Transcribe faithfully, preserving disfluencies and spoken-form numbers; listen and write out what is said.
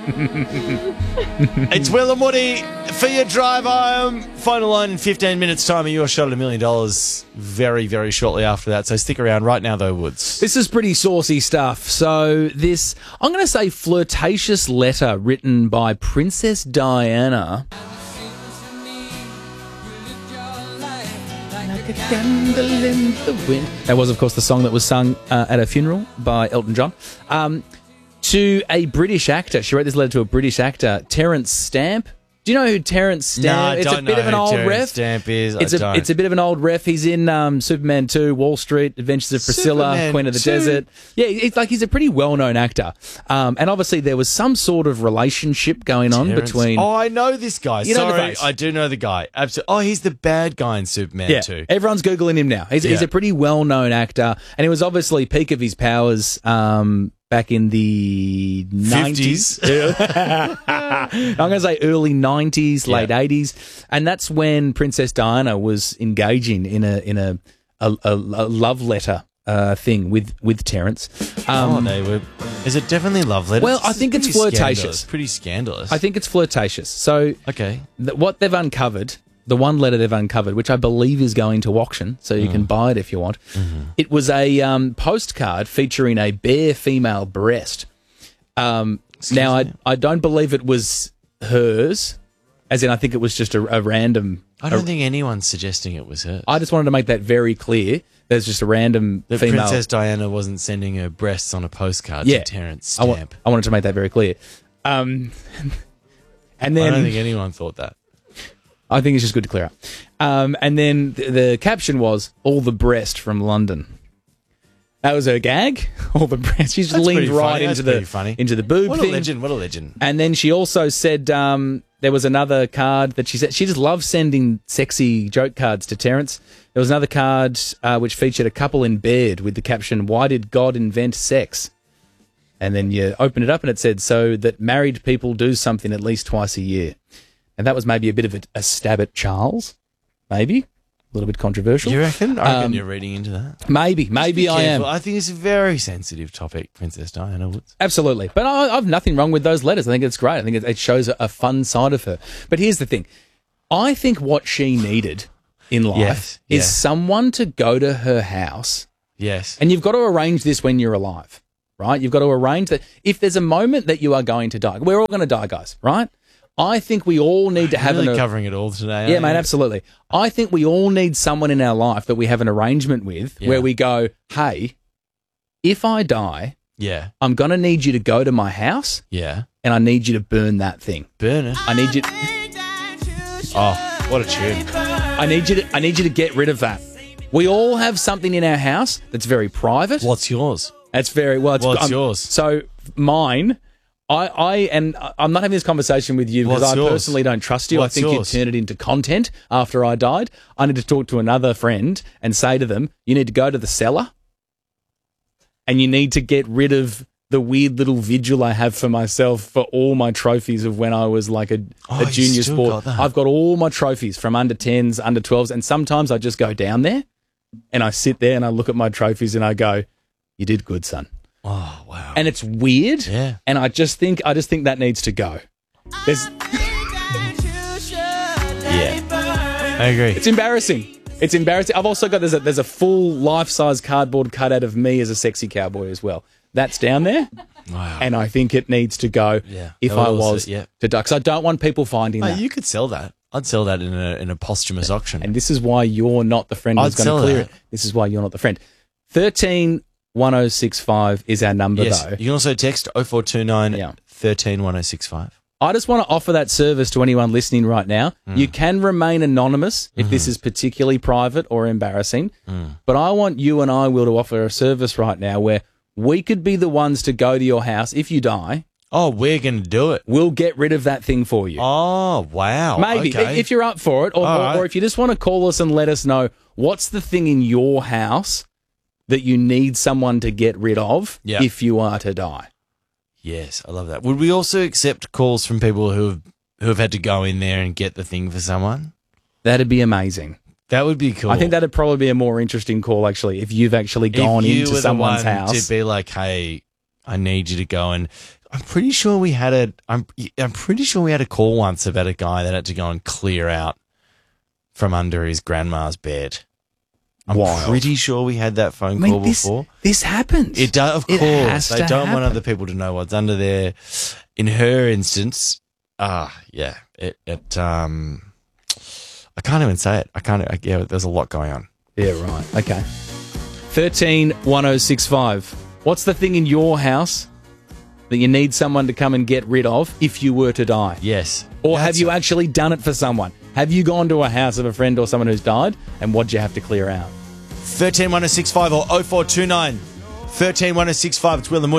It's Will and Woody for your drive home. Final line in fifteen minutes' time, and your shot at a million dollars very, very shortly after that. So stick around right now, though, Woods. This is pretty saucy stuff. So this, I'm going to say flirtatious letter written by Princess Diana. Like a candle in the wind. That was, of course, the song that was sung uh, at a funeral by Elton John. Um, to a British actor. She wrote this letter to a British actor, Terence Stamp. Do you know who Terence Stamp is? No, I it's don't a bit know of an who old Terence ref. Stamp is. It's I a don't. it's a bit of an old ref. He's in um, Superman two, Wall Street, Adventures of Priscilla, Superman Queen of the two. Desert. Yeah, it's like he's a pretty well-known actor. Um, and obviously there was some sort of relationship going on Terence- between... Oh, I know this guy. You know the Sorry, face. I do know the guy. Absolutely. Oh, he's the bad guy in Superman Yeah, too. everyone's Googling him now. He's, he's Yeah. a pretty well-known actor. And he was obviously peak of his powers um, back in the nineties. I'm going to say early nineties, late Yeah. eighties. And that's when Princess Diana was engaging in a in a, a, a, a love letter uh, thing with, with Terence. oh, Um, they were. Is it definitely love letters? Well, I This is think it's pretty flirtatious. scandalous, Pretty scandalous. I think it's flirtatious. So Okay. th- what they've uncovered, the one letter they've uncovered, which I believe is going to auction, so you can buy it if you want. It was a um, postcard featuring a bare female breast. Um, now, I, me? I don't believe it was hers, as in I think it was just a, a random... I don't think anyone's suggesting it was her. I just wanted to make that very clear. There's just a random That female... Princess Diana wasn't sending her breasts on a postcard Yeah. to Terence I, wa- Stamp. I wanted to make that very clear. Um, and then... I don't think anyone thought that. I think it's just good to clear up. Um, and then the, the caption was, all the breast from London. That was her gag. All the breast. She just That's leaned pretty right funny. into That's pretty the funny. into the boob What thing. a legend! What a legend! And then she also said um, there was another card that she said she just loves sending sexy joke cards to Terence. There was another card uh, which featured a couple in bed with the caption, "Why did God invent sex?" And then you open it up and it said, "So that married people do something at least twice a year." And that was maybe a bit of a, a stab at Charles, maybe a little bit controversial. You reckon? I reckon Um, you're reading into that. Maybe, maybe Be I am. careful. I think it's a very sensitive topic, Princess Diana Woods. Absolutely. But I, I've nothing wrong with those letters. I think it's great. I think it, it shows a, a fun side of her. But here's the thing. I think what she needed in life Yes, is yeah. someone to go to her house. Yes. And you've got to arrange this when you're alive, right? You've got to arrange that. If there's a moment that you are going to die, we're all going to die, guys, right? I think we all need to You're have really an... covering it all today. Yeah, aren't mate, you? absolutely. I think we all need someone in our life that we have an arrangement with Yeah. where we go, hey, if I die, Yeah. I'm going to need you to go to my house Yeah. and I need you to burn that thing. Burn it. I need you. Oh, what a tune. I need you to. I need you to get rid of that. We all have something in our house that's very private. What's yours? That's very well. It's, What's um, yours? So mine. I, I and I'm not having this conversation with you because What's I yours? personally don't trust you. What's I think yours? you'd turn it into content after I died. I need to talk to another friend and say to them, you need to go to the cellar and you need to get rid of the weird little vigil I have for myself for all my trophies of when I was like a, Oh, a you junior still sport. got that? I've got all my trophies from under tens, under twelves, and sometimes I just go down there and I sit there and I look at my trophies and I go, you did good, son. Oh, wow. And it's weird. Yeah. And I just think I just think that needs to go. There's, Yeah. I agree. it's embarrassing. It's embarrassing. I've also got there's a there's a full life size cardboard cutout of me as a sexy cowboy as well. That's down there. Wow. And I think it needs to go Yeah. if That would I also- was yeah. to die. Because I don't want people finding Oh, that. you could sell that. I'd sell that in a in a posthumous auction. And this is why you're not the friend I'd who's going sell to clear that. it. This is why you're not the friend. thirteen one oh six five is our number, yes. though. You can also text oh four two nine Yeah. one three one oh six five. I just want to offer that service to anyone listening right now. Mm. You can remain anonymous if Mm-hmm. this is particularly private or embarrassing. Mm. But I want you and I, Will, to offer a service right now where we could be the ones to go to your house. If you die, Oh, we're going to do it. we'll get rid of that thing for you. Oh, wow. Maybe, Okay. if you're up for it. Or, All or, right. or if you just want to call us and let us know what's the thing in your house that you need someone to get rid of Yeah. if you are to die. Yes, I love that. Would we also accept calls from people who have, who have had to go in there and get the thing for someone? That'd be amazing. That would be cool. I think that'd probably be a more interesting call, actually, if you've actually If gone you into were the someone's one house. to be like, hey, I need you to go and I'm pretty sure we had a. I'm I'm pretty sure we had a call once about a guy that had to go and clear out from under his grandma's bed. I'm Wild. pretty sure we had that phone I mean, call this, before. this happens. It does, of It course. has They to don't want happen. other people to know what's under there. In her instance, ah, yeah, it, it, um, I can't even say it. I can't, I, yeah, there's a lot going on. Yeah, right. Okay. thirteen one oh six five. What's the thing in your house that you need someone to come and get rid of if you were to die? Yes. Or have That's- you actually done it for someone? Have you gone to a house of a friend or someone who's died, and what'd you have to clear out? thirteen one oh six five or oh four two nine. thirteen one oh six five, it's Will and Woody.